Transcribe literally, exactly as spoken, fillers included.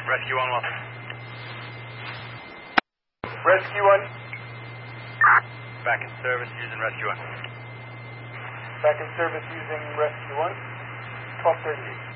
Rescue one, welcome. Rescue one. Back in service using Rescue one. Back in service using Rescue one. twelve thirty-eight.